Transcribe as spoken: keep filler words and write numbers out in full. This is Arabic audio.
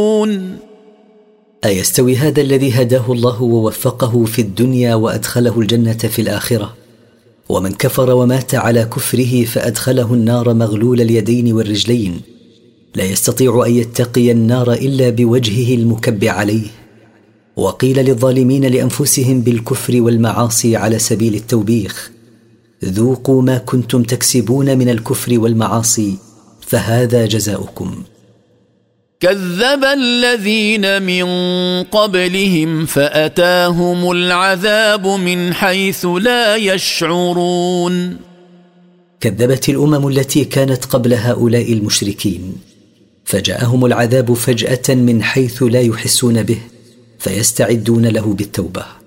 أيستوي هذا الذي هداه الله ووفقه في الدنيا وأدخله الجنة في الآخرة، ومن كفر ومات على كفره فأدخله النار مغلول اليدين والرجلين، لا يستطيع أن يتقي النار إلا بوجهه المكب عليه؟ وقيل للظالمين لأنفسهم بالكفر والمعاصي على سبيل التوبيخ: ذوقوا ما كنتم تكسبون من الكفر والمعاصي فهذا جزاؤكم. كذب الذين من قبلهم فأتاهم العذاب من حيث لا يشعرون. كذبت الأمم التي كانت قبل هؤلاء المشركين، فجاءهم العذاب فجأة من حيث لا يحسون به، فيستعدون له بالتوبة.